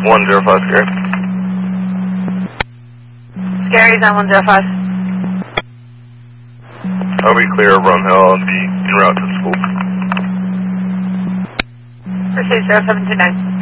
105 Scary. Scary's on 105. Are we clear of Rum Hill? I'll be en route to the school. Pursuit 0729.